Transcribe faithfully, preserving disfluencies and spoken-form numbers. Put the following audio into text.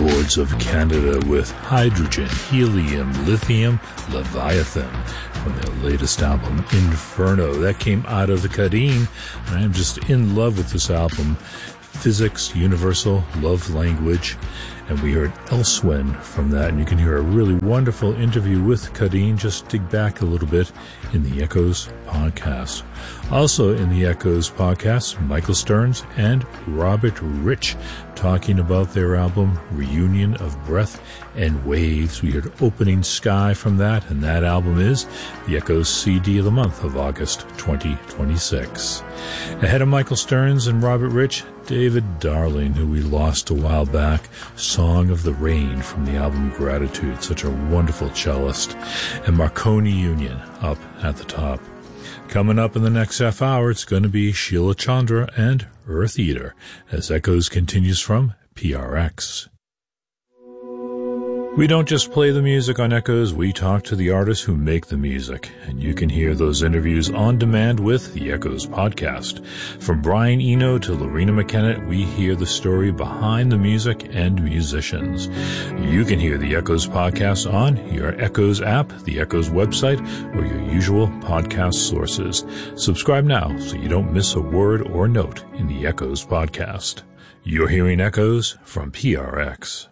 Boards of Canada with Hydrogen, Helium, Lithium, Leviathan from their latest album, Inferno. That came out of the Kadeen, and I am just in love with this album. Physics, Universal, Love Language, and we heard Elsewhen from that, and you can hear a really wonderful interview with Kadeen. Just dig back a little bit in the Echoes podcast. Also in the Echoes podcast, Michael Stearns and Robert Rich talking about their album Reunion of Breath and Waves. We heard Opening Sky from that, and that album is the Echoes C D of the month of August twenty twenty-six. Ahead of Michael Stearns and Robert Rich, David Darling, who we lost a while back, Song of the Rain from the album Gratitude, such a wonderful cellist, and Marconi Union up at the top. Coming up in the next half hour, it's going to be Sheila Chandra and Earth Eater, as Echoes continues from P R X. We don't just play the music on Echoes, we talk to the artists who make the music, and you can hear those interviews on demand with the Echoes podcast. From Brian Eno to Lorena McKenna, we hear the story behind the music and musicians. You can hear the Echoes podcast on your Echoes app, the Echoes website, or your usual podcast sources. Subscribe now so you don't miss a word or note in the Echoes podcast. You're hearing Echoes from P R X.